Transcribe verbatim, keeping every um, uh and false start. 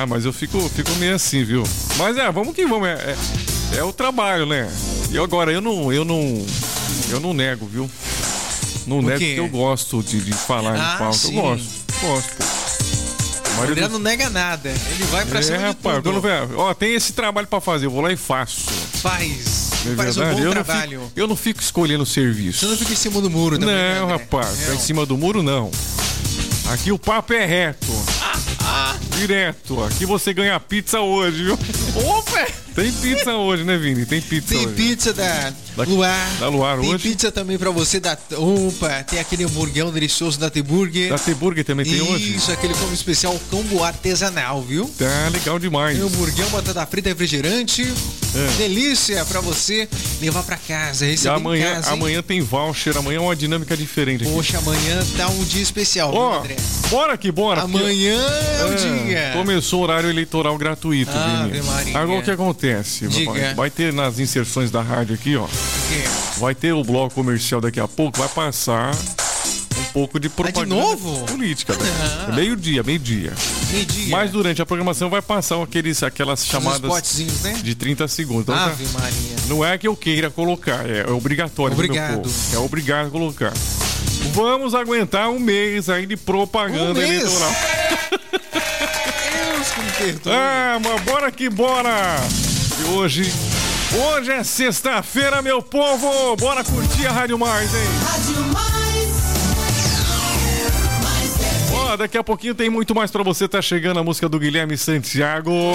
Ah, mas eu fico, fico meio assim, viu? Mas é, vamos que vamos. É, é, é o trabalho, né? E agora, eu não, eu não, eu não nego, viu? Não nego porque eu gosto de, de falar ah, em palco. Sim. Eu gosto, gosto, pô. O André não nega nada. Ele vai pra é, cima rapaz, de tudo. Eu não, ó, tem esse trabalho pra fazer, eu vou lá e faço. Faz. É faz um bom eu trabalho. Não fico, eu não fico escolhendo serviço. Você não fica em cima do muro também, Não, né, rapaz. Não. Tá em cima do muro, não. Aqui o papo é reto. Ah, ah. Direto. Aqui você ganha pizza hoje, viu? Opa! Tem pizza hoje, né, Vini? Tem pizza Tem hoje. pizza da, da Luar. Da Luar tem hoje. Tem pizza também pra você da... Opa! Tem aquele hamburguão delicioso da T-Burger. Da T-Burger também tem Isso, hoje? Isso, aquele como especial combo artesanal, viu? Tá legal demais. Tem hamburguão, batata frita, refrigerante. É. Delícia pra você levar pra casa, receber e amanhã, em casa. Amanhã tem voucher, amanhã é uma dinâmica diferente aqui. Poxa, amanhã tá um dia especial, Ó, viu, André? Bora que bora. Amanhã é o é, dia. Começou o horário eleitoral gratuito, ah, Vini. Maria. Agora o que acontece? Diga. Vai ter nas inserções da rádio aqui, ó. Vai ter o bloco comercial daqui a pouco, vai passar um pouco de propaganda ah, de novo? política. Ah. Meio-dia, meio-dia. Meio-dia. Mas durante a programação vai passar aqueles, aquelas chamadas né? de trinta segundos. Então, Ave Maria. Não é que eu queira colocar, é obrigatório. Obrigado. Meu povo. É obrigado a colocar. Vamos aguentar um mês aí de propaganda um mês? eleitoral. Deus que me perdoe. Ah, mas bora que bora! E hoje, hoje é sexta-feira, meu povo! Bora curtir a Rádio Mais, hein? Rádio Mais. Ó, daqui a pouquinho tem muito mais pra você. Tá chegando a música do Guilherme Santiago.